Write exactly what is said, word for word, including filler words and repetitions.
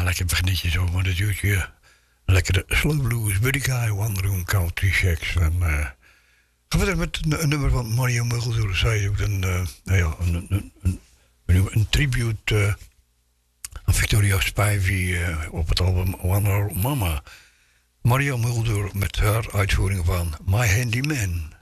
lekker beginnetje zo, maar dat uurtje. Lekkere slow blues, Buddy Guy, One Room, Country Shacks. En uh, gaan we verder met een, een nummer van Mario Mulder. Zij ook een, uh, nou ja, een, een, een, een, een tribute uh, aan Victoria Spivey uh, op het album One Hour Mama. Mario Mulder met haar uitvoering van My Handyman.